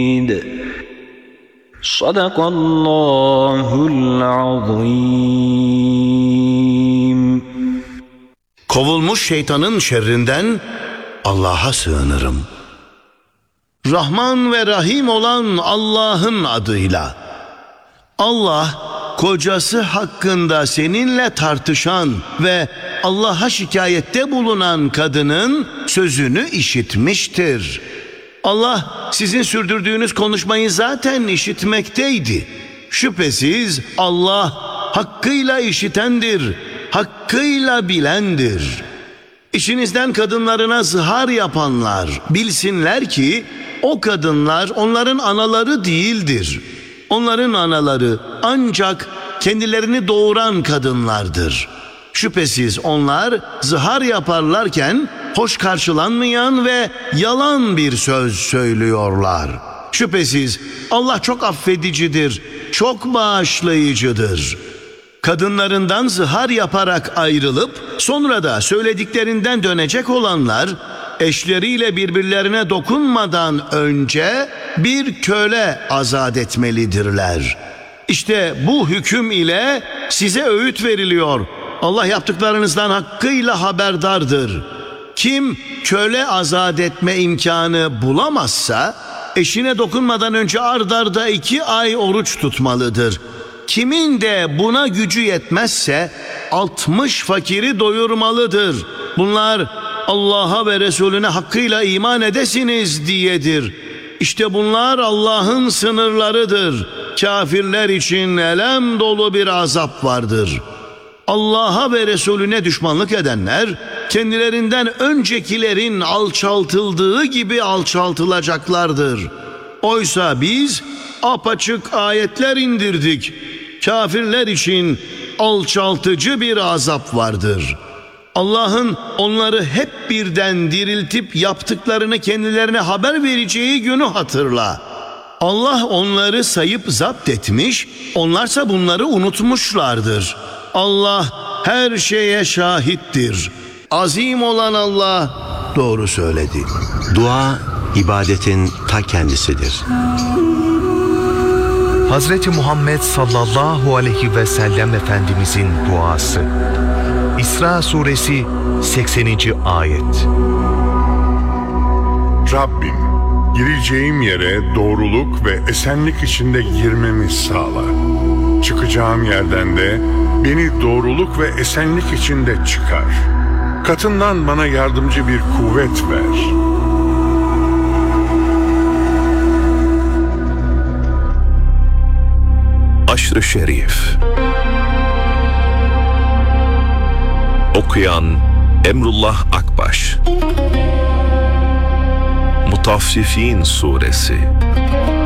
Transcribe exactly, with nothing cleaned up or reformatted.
Sadakallahul azim. Kovulmuş şeytanın şerrinden Allah'a sığınırım. Rahman ve Rahim olan Allah'ın adıyla. Allah, kocası hakkında seninle tartışan ve Allah'a şikayette bulunan kadının sözünü işitmiştir. Allah sizin sürdürdüğünüz konuşmayı zaten işitmekteydi. Şüphesiz Allah hakkıyla işitendir, hakkıyla bilendir. İçinizden kadınlarına zihar yapanlar bilsinler ki o kadınlar onların anaları değildir. Onların anaları ancak kendilerini doğuran kadınlardır. Şüphesiz onlar zihar yaparlarken hoş karşılanmayan ve yalan bir söz söylüyorlar. Şüphesiz Allah çok affedicidir, çok bağışlayıcıdır. Kadınlarından zihar yaparak ayrılıp sonra da söylediklerinden dönecek olanlar eşleriyle birbirlerine dokunmadan önce bir köle azat etmelidirler. İşte bu hüküm ile size öğüt veriliyor. Allah yaptıklarınızdan hakkıyla haberdardır. Kim köle azat etme imkanı bulamazsa eşine dokunmadan önce ard arda iki ay oruç tutmalıdır. Kimin de buna gücü yetmezse altmış fakiri doyurmalıdır. Bunlar Allah'a ve Resulüne hakkıyla iman edesiniz diyedir. İşte bunlar Allah'ın sınırlarıdır. Kafirler için elem dolu bir azap vardır. Allah'a ve Resulüne düşmanlık edenler kendilerinden öncekilerin alçaltıldığı gibi alçaltılacaklardır. Oysa biz apaçık ayetler indirdik. Kafirler için alçaltıcı bir azap vardır. Allah'ın onları hep birden diriltip yaptıklarını kendilerine haber vereceği günü hatırla. Allah onları sayıp zapt etmiş, onlarsa bunları unutmuşlardır. Allah her şeye şahittir. Azim olan Allah doğru söyledi. Dua, ibadetin ta kendisidir. Hazreti Muhammed sallallahu aleyhi ve sellem Efendimizin duası. İsra suresi sekseninci ayet. Rabbim, gireceğim yere doğruluk ve esenlik içinde girmemi sağla. Çıkacağım yerden de beni doğruluk ve esenlik içinde çıkar. Katından bana yardımcı bir kuvvet ver. Aşr-ı Şerif. Okuyan Emrullah Akbaş. Mutaffifin Suresi.